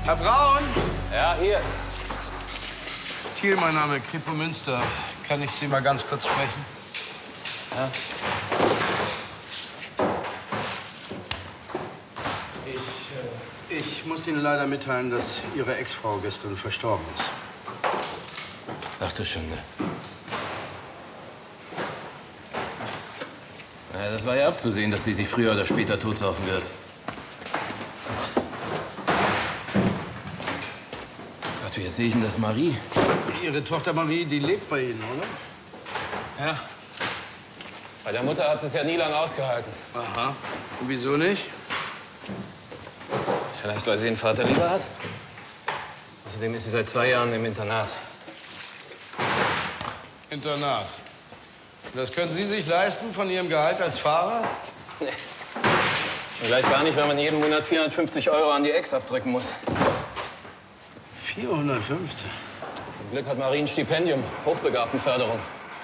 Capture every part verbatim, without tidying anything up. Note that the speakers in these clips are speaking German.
Herr Braun! Ja, hier. Thiel, mein Name, Kripo Münster. Kann ich Sie mal ganz kurz sprechen? Ja. Ich, äh, ich muss Ihnen leider mitteilen, dass Ihre Ex-Frau gestern verstorben ist. Ach du Schande. Ja, das war ja abzusehen, dass sie sich früher oder später totsaufen wird. Gott, wie erzähl ich denn das Marie? Ihre Tochter Marie, die lebt bei Ihnen, oder? Ja. Bei der Mutter hat sie es ja nie lang ausgehalten. Aha. Und wieso nicht? Vielleicht, weil sie den Vater lieber hat. Außerdem ist sie seit zwei Jahren im Internat. Internat. Das können Sie sich leisten von Ihrem Gehalt als Fahrer? Nee. Und gleich gar nicht, wenn man jeden Monat vierhundertfünfzig Euro an die Ex abdrücken muss. vierhundertfünfzig? Zum Glück hat Marie ein Stipendium, Hochbegabtenförderung.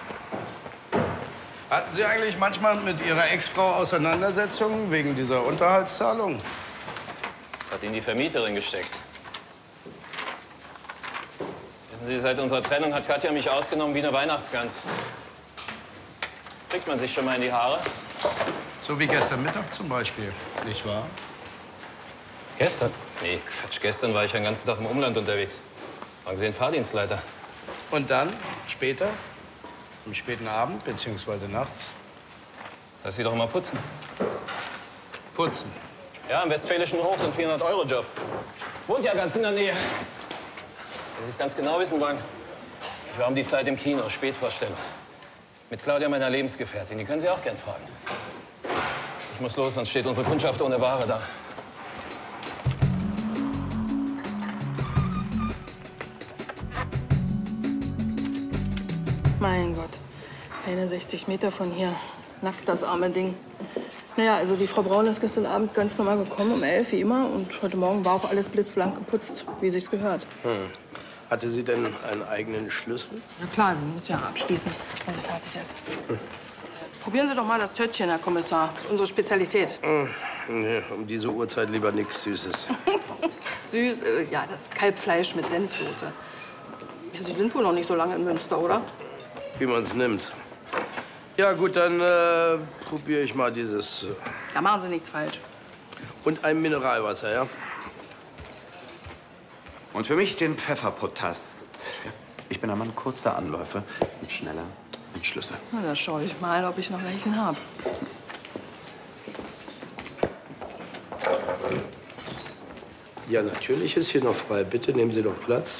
Hatten Sie eigentlich manchmal mit Ihrer Ex-Frau Auseinandersetzungen wegen dieser Unterhaltszahlung? Das hat Ihnen die Vermieterin gesteckt. Wissen Sie, seit unserer Trennung hat Katja mich ausgenommen wie eine Weihnachtsgans. Kriegt man sich schon mal in die Haare? So wie gestern Mittag zum Beispiel, nicht wahr? Gestern? Nee, Quatsch. Gestern war ich den ganzen Tag im Umland unterwegs. Waren Sie den Fahrdienstleiter? Und dann, später, am späten Abend beziehungsweise nachts? Lass Sie doch mal putzen. Putzen? Ja, im Westfälischen Hof, so ein vierhundert Euro Job. Wohnt ja ganz in der Nähe. Wenn Sie es ganz genau wissen wollen, ich war um die Zeit im Kino, Spätvorstellung. Mit Claudia, meiner Lebensgefährtin. Die können Sie auch gern fragen. Ich muss los, sonst steht unsere Kundschaft ohne Ware da. Mein Gott, keine sechzig Meter von hier. Nackt, das arme Ding. Naja, also die Frau Braun ist gestern Abend ganz normal gekommen, um elf, wie immer. Und heute Morgen war auch alles blitzblank geputzt, wie sich's gehört. Hm. Hatte sie denn einen eigenen Schlüssel? Na klar, sie muss ja abschließen, wenn sie fertig ist. Hm. Probieren Sie doch mal das Törtchen, Herr Kommissar. Das ist unsere Spezialität. Hm. Nee, um diese Uhrzeit lieber nichts Süßes. Süß, äh, ja, das Kalbfleisch mit Senfsoße. Ja, Sie sind wohl noch nicht so lange in Münster, oder? Wie man es nimmt. Ja, gut, dann äh, probiere ich mal dieses. Äh Da machen Sie nichts falsch. Und ein Mineralwasser, ja? Und für mich den Pfefferpotast. Ich bin ein Mann kurzer Anläufe und schneller Entschlüsse. Na, da schaue ich mal, ob ich noch welchen habe. Ja, natürlich ist hier noch frei. Bitte nehmen Sie doch Platz.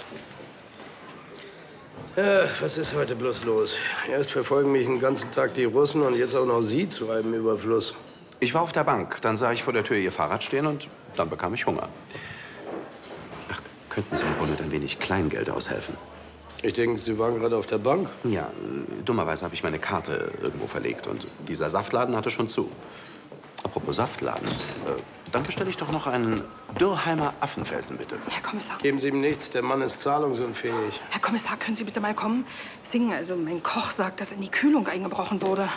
Äh, was ist heute bloß los? Erst verfolgen mich den ganzen Tag die Russen und jetzt auch noch Sie zu einem Überfluss. Ich war auf der Bank. Dann sah ich vor der Tür Ihr Fahrrad stehen und dann bekam ich Hunger. Ach, könnten Sie mir wohl mit ein wenig Kleingeld aushelfen? Ich denke, Sie waren gerade auf der Bank. Ja, äh, dummerweise habe ich meine Karte irgendwo verlegt und dieser Saftladen hatte schon zu. Apropos Saftladen, äh, dann bestelle ich doch noch einen Dürrheimer Affenfelsen, bitte. Herr Kommissar. Geben Sie ihm nichts, der Mann ist zahlungsunfähig. Herr Kommissar, können Sie bitte mal kommen? Singen, also mein Koch sagt, dass in die Kühlung eingebrochen wurde.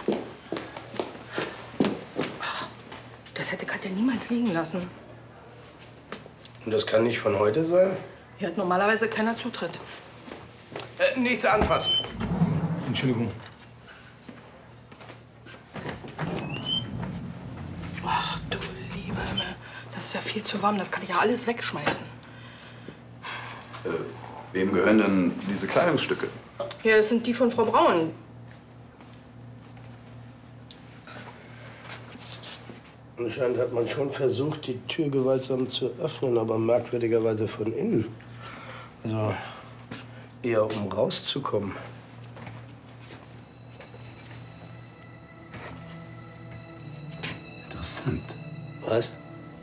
Ach, das hätte Katja niemals liegen lassen. Und das kann nicht von heute sein? Hier hat normalerweise keiner Zutritt. Äh, nichts anfassen. Entschuldigung. Ach, du lieber Himmel. Das ist ja viel zu warm. Das kann ich ja alles wegschmeißen. Äh, wem gehören denn diese Kleidungsstücke? Ja, das sind die von Frau Braun. Anscheinend hat man schon versucht, die Tür gewaltsam zu öffnen, aber merkwürdigerweise von innen. Also eher um rauszukommen. Interessant. Was?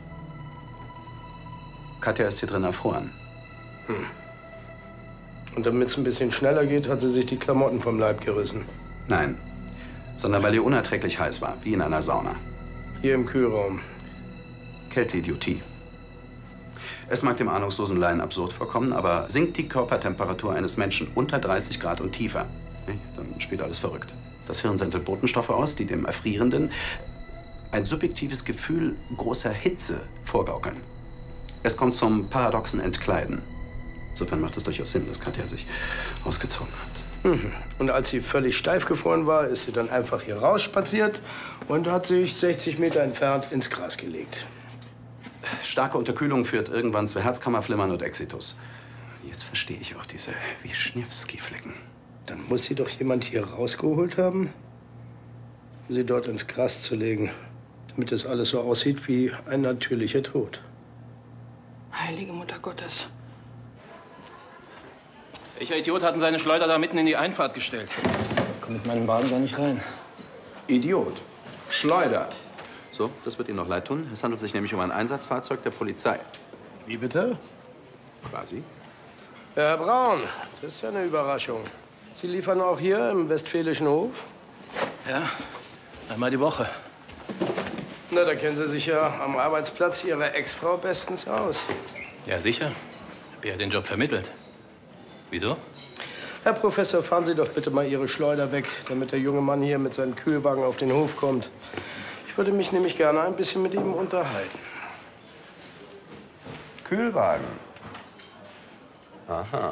Katja ist hier drin erfroren. Hm. Und damit es ein bisschen schneller geht, hat sie sich die Klamotten vom Leib gerissen. Nein, sondern weil ihr unerträglich heiß war, wie in einer Sauna. Hier im Kühlraum. Kälteidiotie. Es mag dem ahnungslosen Laien absurd vorkommen, aber sinkt die Körpertemperatur eines Menschen unter dreißig Grad und tiefer, dann spielt alles verrückt. Das Hirn sendet Botenstoffe aus, die dem Erfrierenden ein subjektives Gefühl großer Hitze vorgaukeln. Es kommt zum paradoxen Entkleiden. Insofern macht es durchaus Sinn, dass Katja sich ausgezogen hat. Mhm. Und als sie völlig steif gefroren war, ist sie dann einfach hier rausspaziert und hat sich sechzig Meter entfernt ins Gras gelegt. Starke Unterkühlung führt irgendwann zu Herzkammerflimmern und Exitus. Jetzt verstehe ich auch diese Wischniewski-Flecken. Dann muss sie doch jemand hier rausgeholt haben, um sie dort ins Gras zu legen, damit es alles so aussieht wie ein natürlicher Tod. Heilige Mutter Gottes. Welcher Idiot hat denn seine Schleuder da mitten in die Einfahrt gestellt? Ich komm mit meinem Wagen da nicht rein. Idiot. Schleuder. So, das wird Ihnen noch leid tun. Es handelt sich nämlich um ein Einsatzfahrzeug der Polizei. Wie bitte? Quasi. Herr Braun, das ist ja eine Überraschung. Sie liefern auch hier im Westfälischen Hof? Ja, einmal die Woche. Na, da kennen Sie sich ja am Arbeitsplatz Ihrer Ex-Frau bestens aus. Ja, sicher. Hab ja den Job vermittelt. Wieso? Herr Professor, fahren Sie doch bitte mal Ihre Schleuder weg, damit der junge Mann hier mit seinem Kühlwagen auf den Hof kommt. Ich würde mich nämlich gerne ein bisschen mit ihm unterhalten. Kühlwagen. Aha.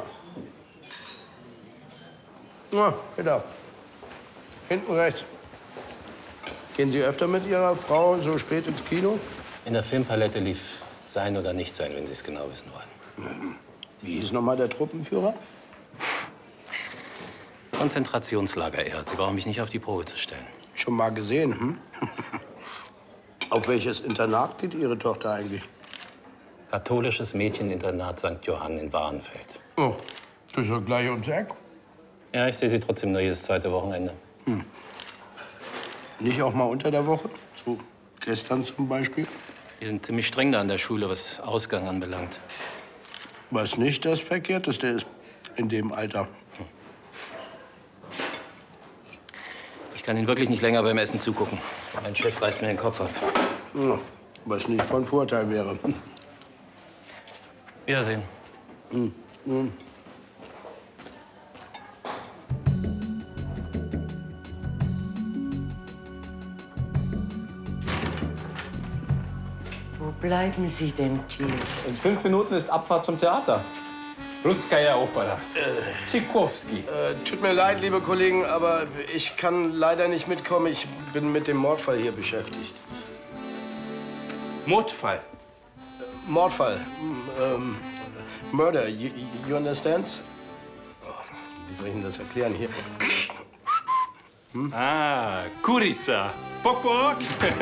Na, genau. Hinten rechts. Gehen Sie öfter mit Ihrer Frau so spät ins Kino? In der Filmpalette lief Sein oder Nicht Sein, wenn Sie es genau wissen wollen. Wie hieß nochmal der Truppenführer? Konzentrationslager Erhard. Sie brauchen mich nicht auf die Probe zu stellen. Schon mal gesehen, hm? Auf welches Internat geht Ihre Tochter eigentlich? Katholisches Mädcheninternat Sankt Johann in Wahrenfeld. Oh, das ist ja gleich ums Eck. Ja, ich sehe sie trotzdem nur jedes zweite Wochenende. Hm. Nicht auch mal unter der Woche? So gestern zum Beispiel? Die sind ziemlich streng da an der Schule, was Ausgang anbelangt. Was nicht das Verkehrteste ist in dem Alter. Ich kann Ihnen wirklich nicht länger beim Essen zugucken. Mein Chef reißt mir den Kopf ab. Ja, was nicht von Vorteil wäre. Wiedersehen. Hm. Hm. Wo bleiben Sie denn, Till? In fünf Minuten ist Abfahrt zum Theater. Russkaya Opera. Äh, Tchaikovsky. Äh, tut mir leid, liebe Kollegen, aber ich kann leider nicht mitkommen. Ich bin mit dem Mordfall hier beschäftigt. Mordfall. Äh, Mordfall. Ähm, Murder. You, you understand? Oh, wie soll ich Ihnen das erklären hier? Hm? Ah, Kurica. Bock, bock.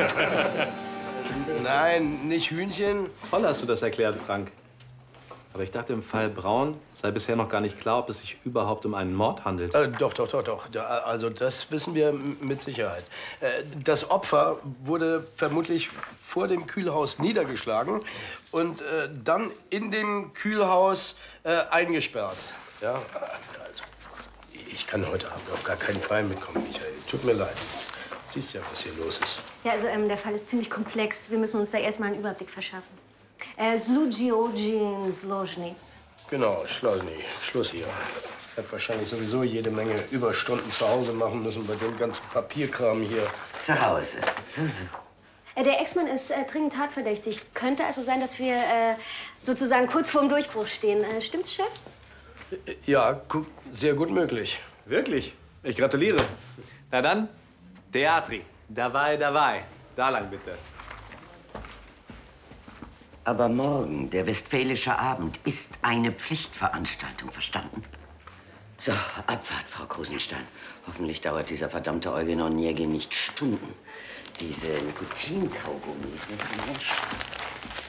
Nein, nicht Hühnchen. Toll hast du das erklärt, Frank. Aber ich dachte, im Fall Braun sei bisher noch gar nicht klar, ob es sich überhaupt um einen Mord handelt. Äh, doch, doch, doch, doch. Da, also das wissen wir mit Sicherheit. Äh, das Opfer wurde vermutlich vor dem Kühlhaus niedergeschlagen und äh, dann in dem Kühlhaus äh, eingesperrt. Ja, also ich kann heute Abend auf gar keinen Fall mitkommen, Michael. Tut mir leid. Siehst ja, was hier los ist. Ja, also ähm, der Fall ist ziemlich komplex. Wir müssen uns da erstmal einen Überblick verschaffen. Äh, Sludjiojin Slozny. Genau, Schlossny. Schluss hier. Hat wahrscheinlich sowieso jede Menge Überstunden zu Hause machen müssen bei dem ganzen Papierkram hier. Zu Hause. So, so. Äh, der Ex-Mann ist äh, dringend tatverdächtig. Könnte also sein, dass wir äh, sozusagen kurz vorm Durchbruch stehen. Äh, stimmt's, Chef? Ja, gu- sehr gut möglich. Wirklich? Ich gratuliere. Na dann, Teatri. Dabei, dabei. Da lang bitte. Aber morgen, der Westfälische Abend, ist eine Pflichtveranstaltung, verstanden? So, Abfahrt, Frau Kosenstein. Hoffentlich dauert dieser verdammte Eugen Onegin nicht Stunden. Diese Nikotinkaugummis.